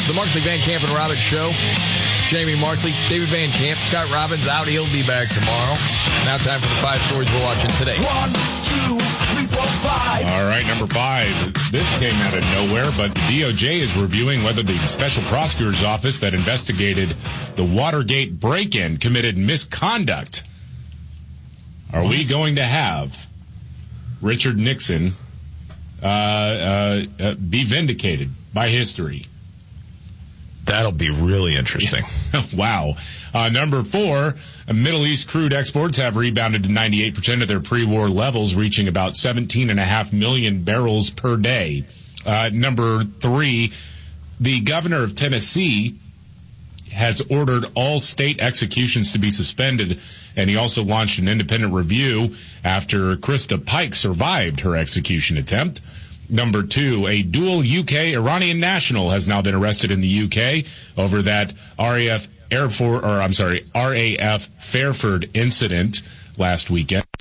The Markley, Van Camp, and Robbins Show. Jamie Markley, David Van Camp, Scott Robbins out. He'll be back tomorrow. Now time for the 5 stories we're watching today. 1, 2, 3, 4, 5. All right, number 5. This came out of nowhere, but the DOJ is reviewing whether the Special Prosecutor's Office that investigated the Watergate break-in committed misconduct. Are we going to have Richard Nixon be vindicated by history? That'll be really interesting. Wow. Number 4, Middle East crude exports have rebounded to 98% of their pre-war levels, reaching about 17.5 million barrels per day. Number 3, the governor of Tennessee has ordered all state executions to be suspended, and he also launched an independent review after Krista Pike survived her execution attempt. Number 2, a dual UK-Iranian national has now been arrested in the UK over that RAF Fairford incident last weekend.